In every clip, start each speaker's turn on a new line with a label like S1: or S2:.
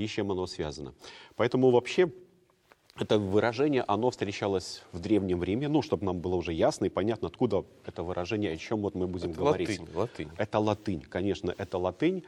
S1: и с чем оно связано. Поэтому вообще это выражение, оно встречалось в Древнем Риме, ну, чтобы нам было уже ясно и понятно, откуда это выражение, о чем вот мы будем говорить.
S2: Латынь.
S1: Это латынь, конечно, это латынь.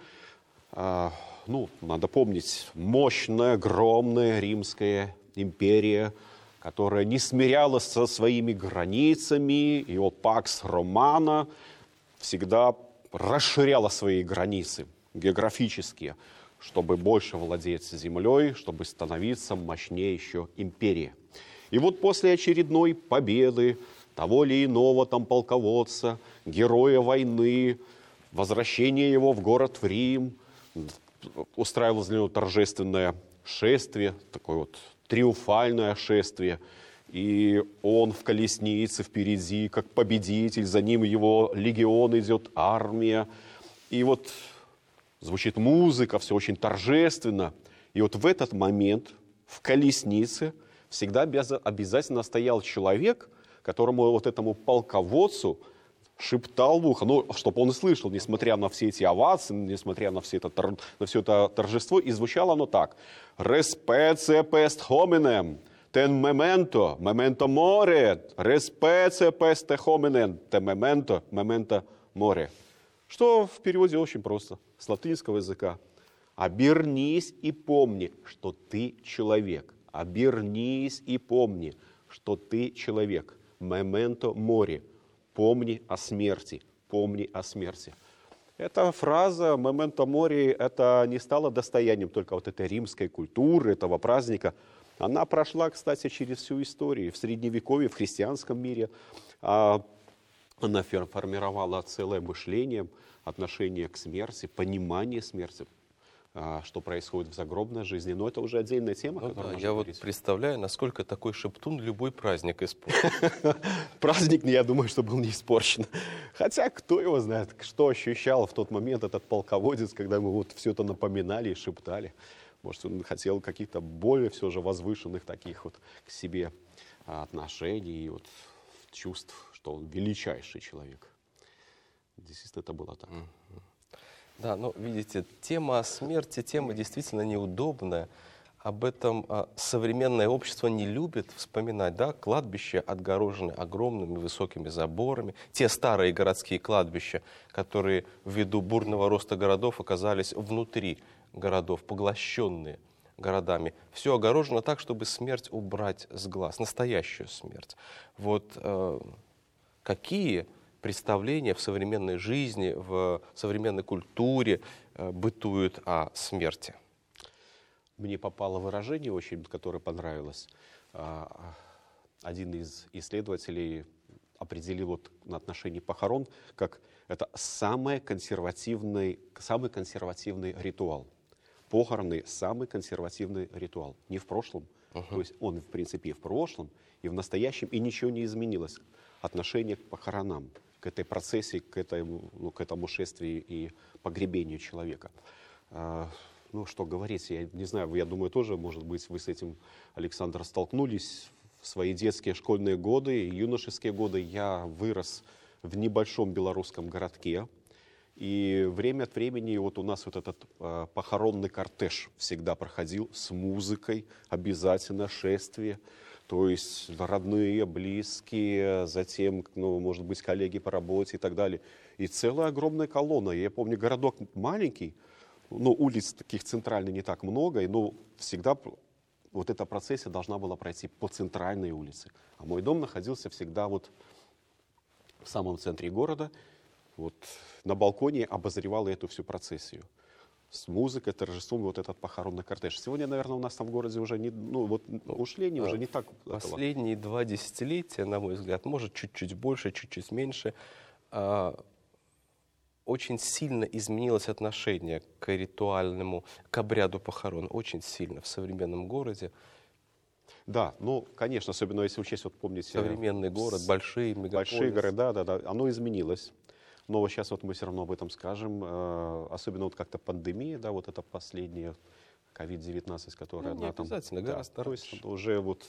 S1: Ну, надо помнить, мощная, огромная Римская империя, которая не смирялась со своими границами, и Пакс Романа всегда расширяла свои границы географические, чтобы больше владеть землей, чтобы становиться мощнее еще империей. И вот после очередной победы того или иного там полководца, героя войны, возвращения его в город в Рим, устраивалось для него торжественное шествие, такое вот триумфальное шествие. И он в колеснице впереди, как победитель, за ним его легион идет, армия. И вот звучит музыка, все очень торжественно. И вот в этот момент в колеснице всегда обязательно стоял человек, которому вот этому полководцу шептал в ухо, ну, чтобы он слышал, несмотря на все эти овации, несмотря на все это торжество, и звучало оно так. «Respecie pest hominem, ten memento more, respecie pest hominem, ten memento more». Что в переводе очень просто, с латинского языка. «Обернись и помни, что ты человек». «Обернись и помни, что ты человек». «Memento mori». Помни о смерти, помни о смерти. Эта фраза «memento mori» это не стало достоянием только вот этой римской культуры, этого праздника. Она прошла, кстати, через всю историю. В Средневековье, в христианском мире она формировала целое мышление, отношение к смерти, понимание смерти, что происходит в загробной жизни. Но это уже отдельная тема.
S2: Я вот представляю, насколько такой шептун любой праздник испортит.
S1: Праздник, я думаю, что был не испорчен. Хотя, кто его знает, что ощущал в тот момент этот полководец, когда мы вот все это напоминали и шептали. Может, он хотел каких-то более все же возвышенных таких вот к себе отношений и вот чувств, что он величайший человек. Действительно, это было так.
S2: Да, ну, видите, тема о смерти, тема действительно неудобная. Об этом современное общество не любит вспоминать. Да? Кладбища отгорожены огромными высокими заборами. Те старые городские кладбища, которые ввиду бурного роста городов оказались внутри городов, поглощенные городами. Все огорожено так, чтобы смерть убрать с глаз, настоящую смерть. Вот какие представления в современной жизни, в современной культуре бытуют о смерти?
S1: Мне попало выражение очень, которое понравилось. Один из исследователей определил вот на отношении похорон, как это самый консервативный ритуал. Похороны – самый консервативный ритуал. Не в прошлом, то есть он, в принципе, и в прошлом, и в настоящем, и ничего не изменилось. Отношение к похоронам, к этой процессии, к этому шествию и погребению человека. Ну, что говорить, я не знаю, я думаю, тоже, может быть, вы с этим, Александр, столкнулись в свои детские школьные годы, юношеские годы. Я вырос в небольшом белорусском городке, и время от времени вот у нас вот этот похоронный кортеж всегда проходил с музыкой, обязательно шествие. То есть родные, близкие, затем, ну, может быть, коллеги по работе и так далее. И целая огромная колонна. Я помню, городок маленький, но улиц таких центральных не так много, но всегда вот эта процессия должна была пройти по центральной улице. А мой дом находился всегда вот в самом центре города. Вот на балконе обозревал эту всю процессию. С музыкой, торжеством, вот этот похоронный кортеж. Сегодня, наверное, у нас там в городе уже не, ушли они уже не так.
S2: Последние 2 десятилетия, на мой взгляд, может, чуть-чуть больше, чуть-чуть меньше, очень сильно изменилось отношение к ритуальному, к обряду похорон. Очень сильно в современном городе.
S1: Да, ну, конечно, особенно если учесть, вот помните...
S2: Современный город, большие мегаполисы.
S1: Большие города, да, оно изменилось. Но сейчас вот мы все равно об этом скажем. Особенно вот как-то пандемия, да, вот это последняя COVID-19, которая...
S2: Не обязательно, гораздо
S1: то
S2: раньше.
S1: есть уже вот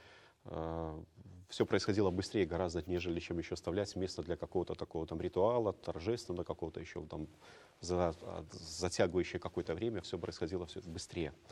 S1: все происходило быстрее гораздо, нежели чем еще оставлять место для какого-то такого там ритуала, торжественного какого-то еще там затягивающее какое-то время, все происходило все быстрее.